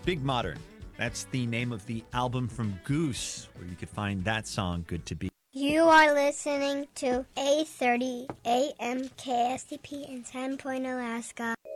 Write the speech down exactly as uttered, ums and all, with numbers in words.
Big Modern. That's the name of the album from Goose, where you could find that song, Good to Be. You are listening to eight thirty A M K S D P in Sandpoint, Alaska.